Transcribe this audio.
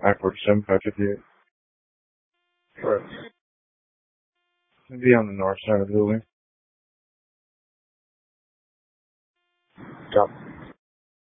I-47 558. Correct. It'll be on the north side of the building. Stop.